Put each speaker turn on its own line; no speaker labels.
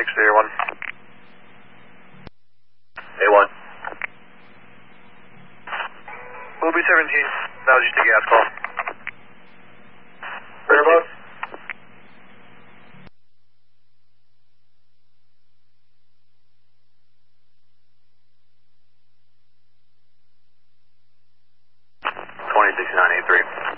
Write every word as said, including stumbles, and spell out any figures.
six zero one. A one. Movie seventeen, that was just a gas call. Whereabouts? twenty-six nine eight three.